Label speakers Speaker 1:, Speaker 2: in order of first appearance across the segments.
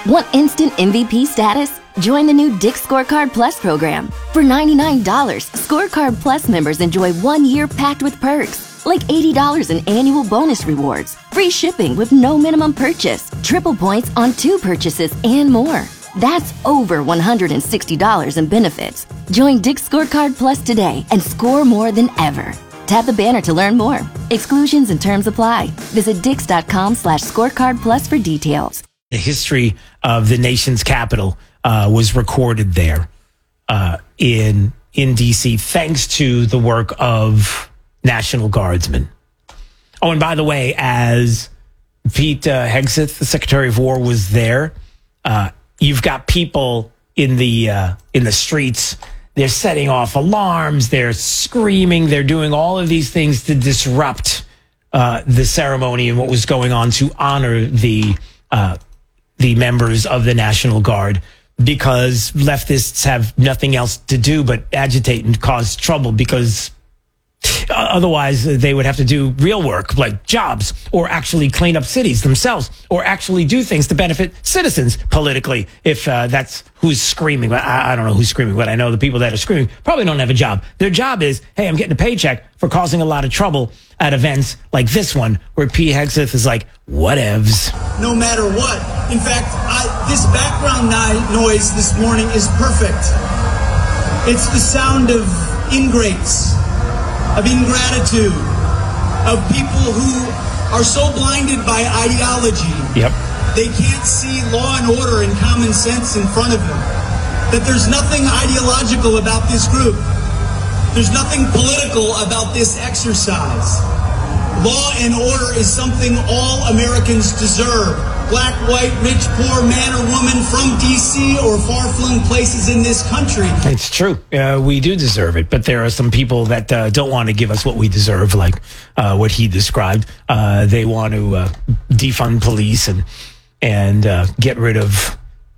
Speaker 1: Want instant MVP status? Join the new Dick's Scorecard Plus program. For $99, Scorecard Plus members enjoy 1 year packed with perks, like $80 in annual bonus rewards, free shipping with no minimum purchase, triple points on 2 purchases, and more. That's over $160 in benefits. Join Dick's Scorecard Plus today and score more than ever. Tap the banner to learn more. Exclusions and terms apply. Visit dix.com/scorecard plus for details.
Speaker 2: The history of the nation's capital was recorded there in D.C. thanks to the work of National Guardsmen. Oh, and by the way, as Pete Hegseth, the Secretary of War, was there, you've got people in the streets. They're setting off alarms. They're screaming. They're doing all of these things to disrupt the ceremony and what was going on to honor the members of the National Guard, because leftists have nothing else to do but agitate and cause trouble, because otherwise they would have to do real work like jobs, or actually clean up cities themselves, or actually do things to benefit citizens politically, if that's who's screaming. I don't know who's screaming, but I know the people that are screaming probably don't have a job. Their job is, hey, I'm getting a paycheck for causing a lot of trouble at events like this one, where Pete Hegseth is like, whatevs.
Speaker 3: No matter what. In fact, this background noise this morning is perfect. It's the sound of ingrates, of ingratitude, of people who are so blinded by ideology.
Speaker 2: Yep.
Speaker 3: They can't see law and order and common sense in front of them. That there's nothing ideological about this group. There's nothing political about this exercise. Law and order is something all Americans deserve. Black, white, rich, poor, man or woman from D.C. or far-flung places in this country.
Speaker 2: It's true. We do deserve it. But there are some people that don't want to give us what we deserve, like what he described. They want to defund police and get rid of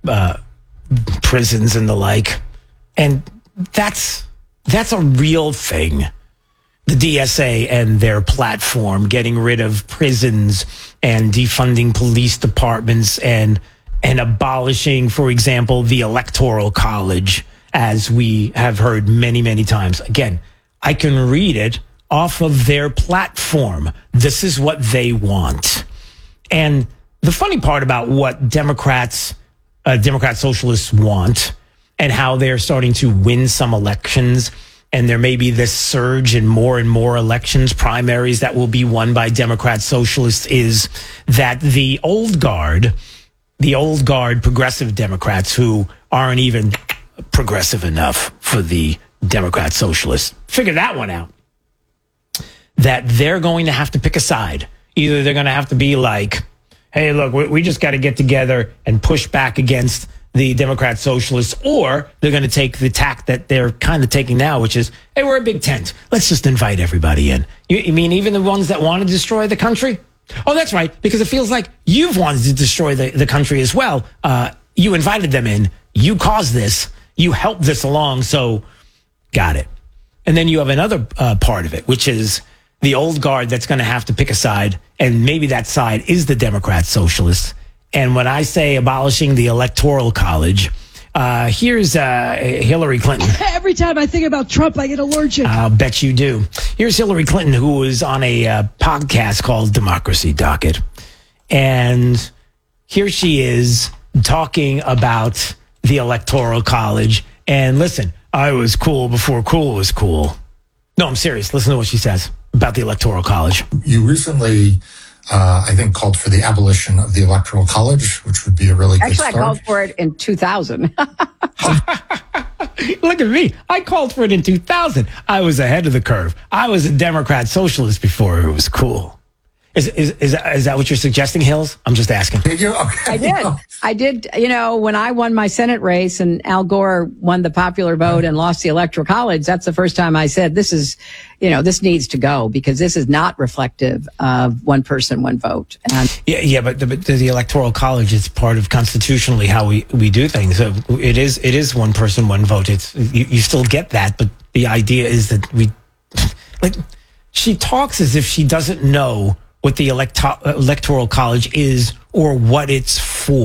Speaker 2: prisons and the like. And that's a real thing. The DSA and their platform, getting rid of prisons and defunding police departments and abolishing, for example, the Electoral College, as we have heard many, many times. Again, I can read it off of their platform. This is what they want. And the funny part about what Democrat socialists want, and how they're starting to win some elections, and there may be this surge in more and more elections, primaries that will be won by Democrat socialists, is that the old guard progressive Democrats, who aren't even progressive enough for the Democrat socialists, figure that one out, that they're going to have to pick a side. Either they're going to have to be like, hey, look, we just got to get together and push back against the Democrat socialists, or they're going to take the tack that they're kind of taking now, which is, hey, we're a big tent. Let's just invite everybody in. You mean even the ones that want to destroy the country? Oh, that's right, because it feels like you've wanted to destroy the country as well. You invited them in. You caused this. You helped this along, so got it. And then you have another part of it, which is the old guard that's going to have to pick a side, and maybe that side is the Democrat socialists. And when I say abolishing the Electoral College, here's Hillary Clinton.
Speaker 4: Every time I think about Trump, I get allergic.
Speaker 2: I'll bet you do. Here's Hillary Clinton, who was on a podcast called Democracy Docket. And here she is talking about the Electoral College. And listen, I was cool before cool was cool. No, I'm serious. Listen to what she says about the Electoral College.
Speaker 5: You recently, I think, called for the abolition of the Electoral College, which would be a really good start.
Speaker 6: Actually, I called for it in 2000.
Speaker 2: Look at me. I called for it in 2000. I was ahead of the curve. I was a Democrat socialist before it was cool. Is that what you're suggesting, Hills? I'm just asking.
Speaker 5: Did you? Okay.
Speaker 6: I did. You know, when I won my Senate race and Al Gore won the popular vote and lost the Electoral College, that's the first time I said, this needs to go, because this is not reflective of one person, one vote. And
Speaker 2: but the Electoral College is part of constitutionally how we do things. So it is one person, one vote. It's you still get that, but the idea is that she talks as if she doesn't know what the Electoral College is or what it's for.